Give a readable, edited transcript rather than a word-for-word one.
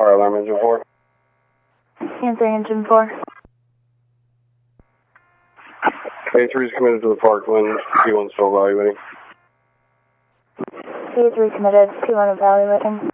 Fire alarm engine 4. Answering engine 4. A3 is committed to the Parkland. P1 still evaluating. P3 committed. P1 evaluating.